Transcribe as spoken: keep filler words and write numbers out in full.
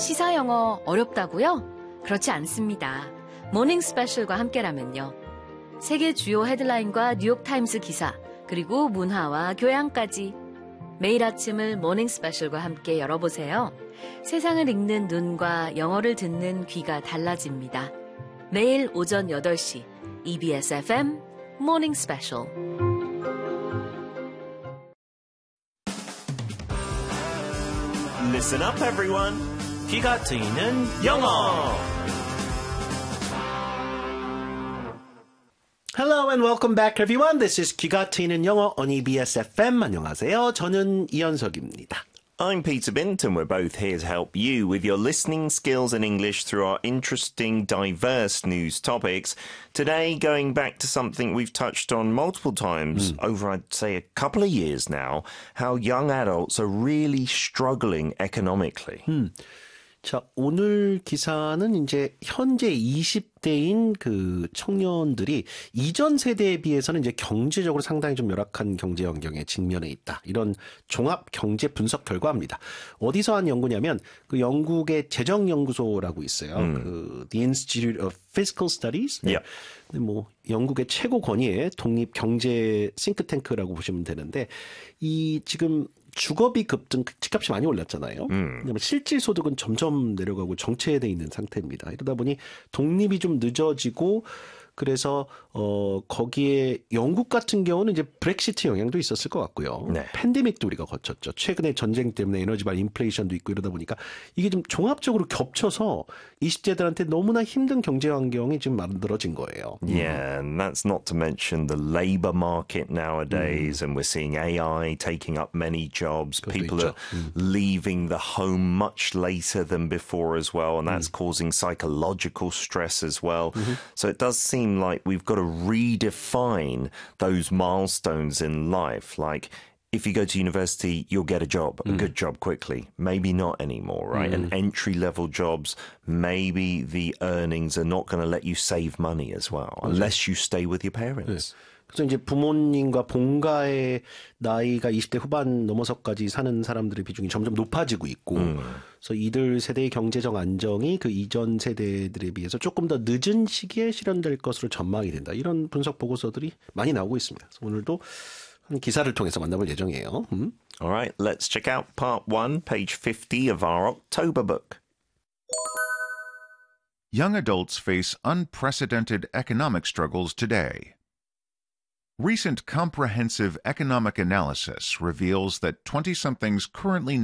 시사 영어 어렵다고요? 그렇지 않습니다. 모닝 스페셜과 함께라면요. 세계 주요 헤드라인과 뉴욕타임스 기사, 그리고 문화와 교양까지 매일 아침을 모닝 스페셜과 함께 열어보세요. 세상을 읽는 눈과 영어를 듣는 귀가 달라집니다. 매일 오전 여덟 시 이비에스 에프엠 모닝 스페셜. Listen up, everyone. 귀가 트이는 영어. Hello and welcome back, everyone. This is 귀가 트이는 영어 on 이비에스 에프엠. 안녕하세요. 저는 이현석입니다. I'm Peter Bint, and we're both here to help you with your listening skills in English through our interesting, diverse news topics. Today, going back to something we've touched on multiple times mm. over, I'd say, a couple of years now, how young adults are really struggling economically. 음. 자, 오늘 기사는 이제 현재 이십 대인 그 청년들이 이전 세대에 비해서는 이제 경제적으로 상당히 좀 열악한 경제 환경에 직면해 있다. 이런 종합 경제 분석 결과입니다. 어디서 한 연구냐면 그 영국의 재정연구소라고 있어요. 음. 그 The Institute of Fiscal Studies. 네. Yeah. 근데 뭐 영국의 최고 권위의 독립 경제 싱크탱크라고 보시면 되는데 이 지금 주거비 급등, 집값이 많이 올랐잖아요. 음. 실질 소득은 점점 내려가고 정체돼 있는 상태입니다. 이러다 보니 독립이 좀 늦어지고 그래서 어 거기에 영국 같은 경우는 이제 브렉시트 영향도 있었을 것 같고요. 네. 팬데믹도 우리가 거쳤죠. 최근에 전쟁 때문에 에너지발 인플레이션도 있고 이러다 보니까 이게 좀 종합적으로 겹쳐서 이십 대들한테 너무나 힘든 경제 환경이 지금 만들어진 거예요. Yeah, and that's not to mention the labor market nowadays, 음. and we're seeing A I taking up many jobs. People 있죠. are 음. leaving the home much later than before as well, and that's 음. causing psychological stress as well. Mm-hmm. So it does seem like we've got to redefine those milestones in life. Like, if you go to university, you'll get a job, a mm. good job quickly. Maybe not anymore, right? Mm. And entry-level jobs, maybe the earnings are not going to let you save money as well, 맞아요. Unless you stay with your parents. 네. 그래서 이제 부모님과 본가의 나이가 이십 대 후반 넘어서까지 사는 사람들의 비중이 점점 높아지고 있고 음. 그래서 이들 세대의 경제적 안정이 그 이전 세대들에 비해서 조금 더 늦은 시기에 실현될 것으로 전망이 된다. 이런 분석 보고서들이 많이 나오고 있습니다. 그래서 오늘도 한 기사를 통해서 만나볼 예정이에요. 음. All right, let's check out part one, page fifty of our October book. Young adults face unprecedented economic struggles today. Recent comprehensive economic analysis reveals that twenty-somethings currently